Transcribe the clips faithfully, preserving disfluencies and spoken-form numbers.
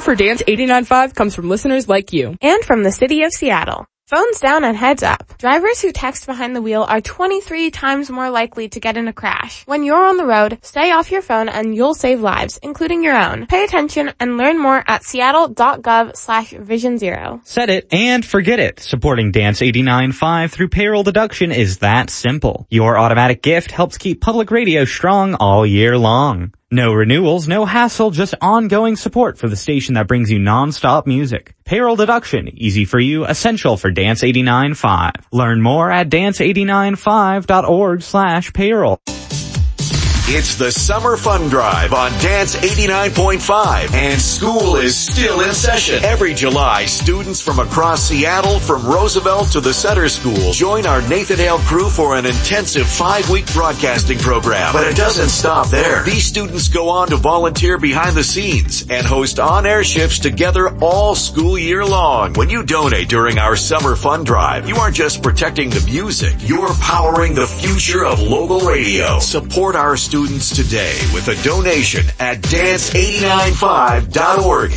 for Dance eighty-nine point five comes from listeners like you. And from the city of Seattle. Phones down and heads up. Drivers who text behind the wheel are twenty-three times more likely to get in a crash. When you're on the road, stay off your phone and you'll save lives, including your own. Pay attention and learn more at seattle.gov slash vision zero. Set it and forget it. Supporting Dance eighty-nine point five through payroll deduction is that simple. Your automatic gift helps keep public radio strong all year long. No renewals, no hassle, just ongoing support for the station that brings you non-stop music. Payroll deduction, easy for you, essential for Dance eighty-nine point five. Learn more at dance eighty-nine five dot org slash payroll. It's the Summer Fun Drive on Dance eighty-nine point five, and school is still in session. Every July, students from across Seattle, from Roosevelt to the Sutter School, join our Nathan Hale crew for an intensive five-week broadcasting program. But it doesn't stop there. These students go on to volunteer behind the scenes and host on-air shifts together all school year long. When you donate during our Summer Fun Drive, you aren't just protecting the music, you're powering the future of local radio. Support our students today with a donation at dance eighty-nine five dot org.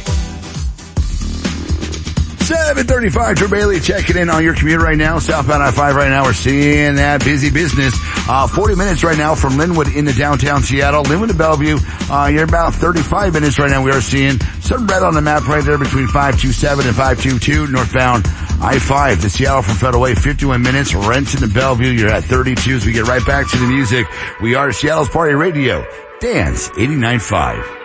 seven thirty-five, Drew Bailey checking in on your commute right now. Southbound I five right now. We're seeing that busy business. Uh, forty minutes right now from Linwood into downtown Seattle. Linwood to Bellevue, uh, you're about thirty-five minutes right now. We are seeing some red on the map right there between five two seven and five two two. Northbound I five to Seattle from Federal Way, fifty-one minutes. Renton to Bellevue, you're at thirty-two. As we get right back to the music, we are Seattle's Party Radio, Dance eighty-nine point five.